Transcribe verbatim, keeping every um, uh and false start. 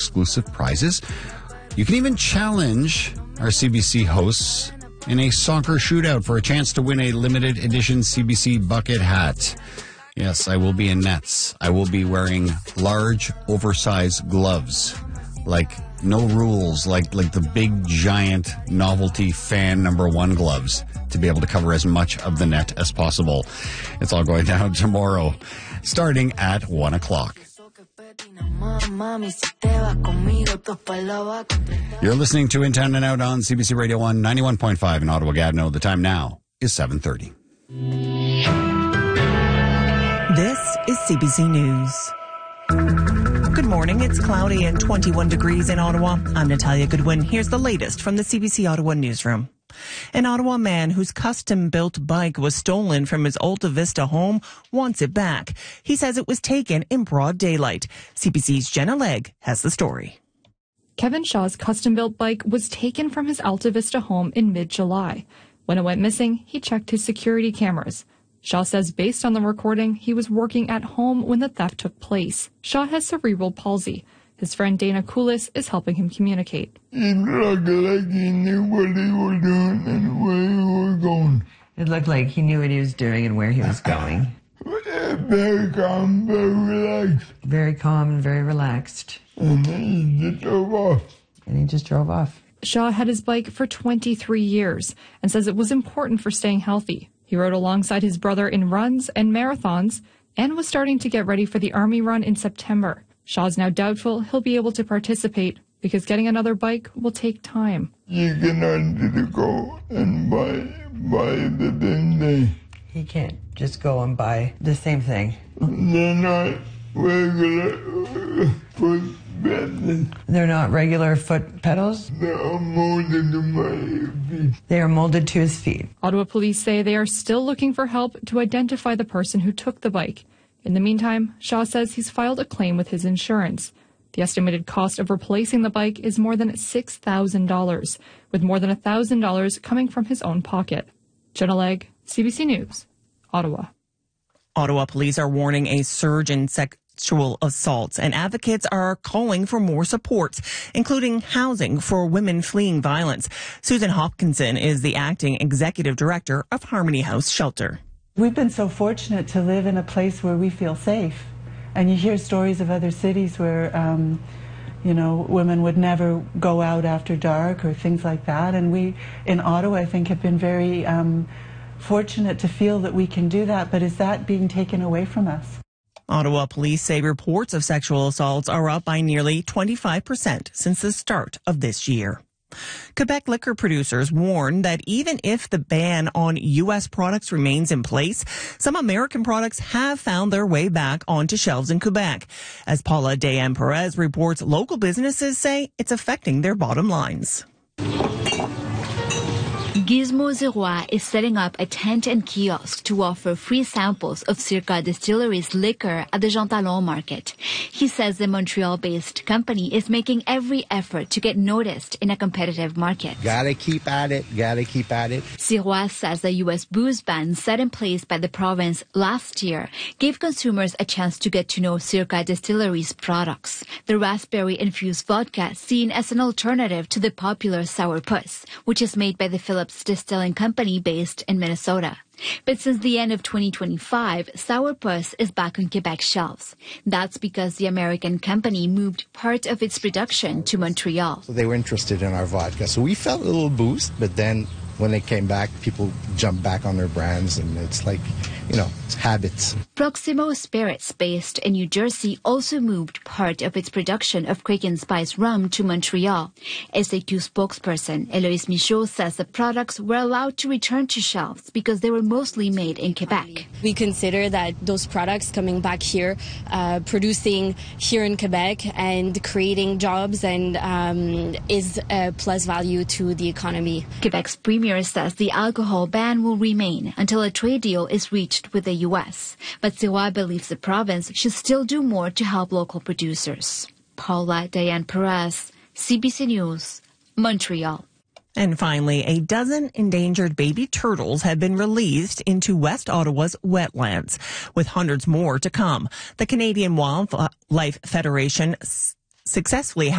exclusive prizes. You can even challenge our C B C hosts in a soccer shootout for a chance to win a limited edition C B C bucket hat. Yes, I will be in nets. I will be wearing large, oversized gloves. Like, no rules, like like the big, giant, novelty fan number one gloves to be able to cover as much of the net as possible. It's all going down tomorrow, starting at one o'clock. You're listening to In Town and Out on C B C Radio one, ninety-one point five in Ottawa-Gatineau. The time now is seven thirty. This is C B C News. Good morning. It's cloudy and twenty-one degrees in Ottawa. I'm Natalia Goodwin. Here's the latest from the C B C Ottawa newsroom. An Ottawa man whose custom-built bike was stolen from his Alta Vista home wants it back. He says it was taken in broad daylight. C B C's Jenna Legg has the story. Kevin Shaw's custom-built bike was taken from his Alta Vista home in mid-July. When it went missing, he checked his security cameras. Shaw says based on the recording, he was working at home when the theft took place. Shaw has cerebral palsy. His friend Dana Koulis is helping him communicate. It looked like he knew what he was doing and where he was going. It looked like he knew what he was doing and where he was going. Very calm, very relaxed. Very calm and very relaxed. And then he just drove off. And he just drove off. Shaw had his bike for twenty-three years and says it was important for staying healthy. He rode alongside his brother in runs and marathons and was starting to get ready for the Army run in September. Shaw's now doubtful he'll be able to participate because getting another bike will take time. You cannot go and buy, buy the same thing. He can't just go and buy the same thing. They're not regular foot pedals. They're not regular foot pedals? They are molded to my feet. They are molded to his feet. Ottawa police say they are still looking for help to identify the person who took the bike. In the meantime, Shaw says he's filed a claim with his insurance. The estimated cost of replacing the bike is more than six thousand dollars, with more than one thousand dollars coming from his own pocket. Jenna Legg, C B C News, Ottawa. Ottawa police are warning a surge in sexual assaults, and advocates are calling for more supports, including housing for women fleeing violence. Susan Hopkinson is the acting executive director of Harmony House Shelter. We've been so fortunate to live in a place where we feel safe. And you hear stories of other cities where, um, you know, women would never go out after dark or things like that. And we, in Ottawa, I think, have been very um, fortunate to feel that we can do that. But is that being taken away from us? Ottawa police say reports of sexual assaults are up by nearly twenty-five percent since the start of this year. Quebec liquor producers warn that even if the ban on U S products remains in place, some American products have found their way back onto shelves in Quebec. As Paula Diane-Perez reports, local businesses say it's affecting their bottom lines. Gizmo Zeroy is setting up a tent and kiosk to offer free samples of Circa Distillery's liquor at the Jean Talon market. He says the Montreal-based company is making every effort to get noticed in a competitive market. Gotta keep at it, gotta keep at it. Zeroy says the U S booze ban set in place by the province last year gave consumers a chance to get to know Circa Distillery's products. The raspberry-infused vodka seen as an alternative to the popular Sourpuss, which is made by the Phillips Distilling Company based in Minnesota. But since the end of twenty twenty-five, Sourpuss is back on Quebec shelves. That's because the American company moved part of its production to Montreal. So they were interested in our vodka. So we felt a little boost, but then when they came back, people jumped back on their brands, and it's like, you know, it's habits. Proximo Spirits, based in New Jersey, also moved part of its production of Kraken Spice rum to Montreal. S A two spokesperson Eloise Michaud says the products were allowed to return to shelves because they were mostly made in Quebec. We consider that those products coming back here, uh, producing here in Quebec and creating jobs and um, is a plus value to the economy. Quebec's premier says the alcohol ban will remain until a trade deal is reached with the U S. But Zeroy believes the province should still do more to help local producers. Paula Diane-Perez, C B C News, Montreal. And finally, a dozen endangered baby turtles have been released into West Ottawa's wetlands, with hundreds more to come. The Canadian Wildlife Federation successfully